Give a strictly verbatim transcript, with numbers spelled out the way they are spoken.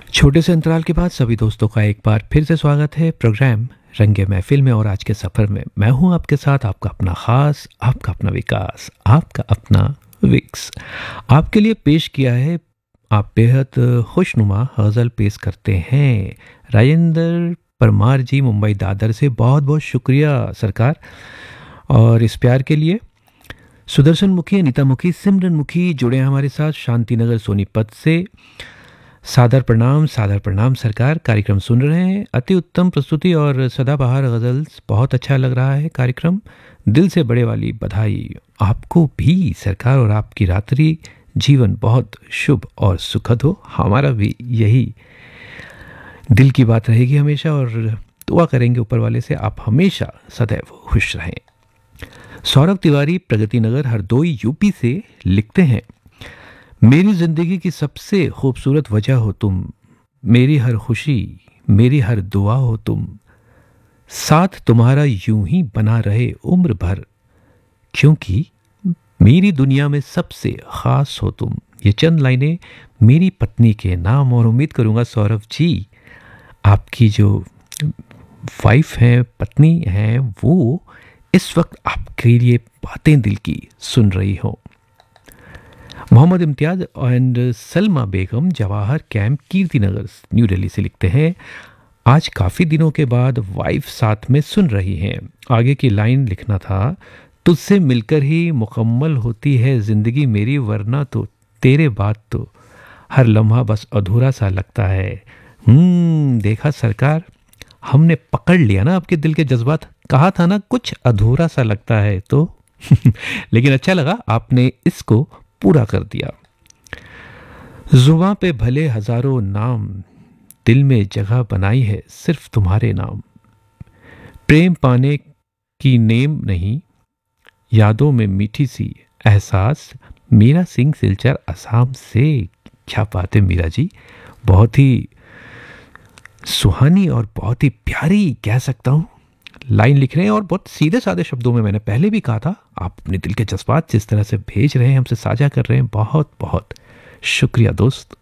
छोटे से अंतराल के बाद सभी दोस्तों का एक बार फिर से स्वागत है प्रोग्राम रंगे महफिल में। और आज के सफ़र में मैं हूं आपके साथ, आपका अपना खास, आपका अपना विकास, आपका अपना विक्स। आपके लिए पेश किया है, आप बेहद खुशनुमा गज़ल पेश करते हैं राजेंद्र परमार जी, मुंबई दादर से। बहुत बहुत शुक्रिया सरकार और इस प्यार के लिए। सुदर्शन मुखी, अनीता मुखी, सिमरन मुखी जुड़े हैं हमारे साथ शांतिनगर सोनीपत से। सादर प्रणाम, सादर प्रणाम सरकार। कार्यक्रम सुन रहे हैं, अति उत्तम प्रस्तुति और सदाबहार गज़ल्स, बहुत अच्छा लग रहा है कार्यक्रम। दिल से बड़े वाली बधाई आपको भी सरकार, और आपकी रात्रि जीवन बहुत शुभ और सुखद हो। हमारा भी यही दिल की बात रहेगी हमेशा, और दुआ करेंगे ऊपर वाले से आप हमेशा सदैव खुश रहें। सौरभ तिवारी प्रगति नगर हरदोई यूपी से लिखते हैं, मेरी जिंदगी की सबसे खूबसूरत वजह हो तुम, मेरी हर खुशी, मेरी हर दुआ हो तुम, साथ तुम्हारा यूं ही बना रहे उम्र भर, क्योंकि मेरी दुनिया में सबसे खास हो तुम। ये चंद लाइनें मेरी पत्नी के नाम, और उम्मीद करूंगा सौरभ जी आपकी जो वाइफ हैं, पत्नी हैं, वो इस वक्त आपके लिए बातें दिल की सुन रही हो। Mohammad Imtiaz and Salma Begum Jawahar camp Kirti Nagar new Delhi से लिखते हैं, आज काफ़ी दिनों के बाद वाइफ साथ में सुन रही हैं। आगे की लाइन लिखना था, तुझसे मिलकर ही मुकम्मल होती है ज़िंदगी मेरी, वरना तो तेरे बाद तो हर लम्हा बस अधूरा सा लगता है। हम्म देखा सरकार, हमने पकड़ लिया ना आपके दिल के जज्बात। कहा था ना कुछ अधूरा सा लगता है तो लेकिन अच्छा लगा, आपने इसको पूरा कर दिया। जुबां पे भले हजारों नाम, दिल में जगह बनाई है सिर्फ तुम्हारे नाम। प्रेम पाने की नेम नहीं, यादों में मीठी सी एहसास, मीरा सिंह सिलचर असम से। क्या बात है मीरा जी, बहुत ही सुहानी और बहुत ही प्यारी कह सकता हूँ लाइन लिख रहे हैं, और बहुत सीधे साधे शब्दों में। मैंने पहले भी कहा था, आप अपने दिल के जज्बात जिस तरह से भेज रहे हैं, हमसे साझा कर रहे हैं, बहुत बहुत शुक्रिया दोस्त।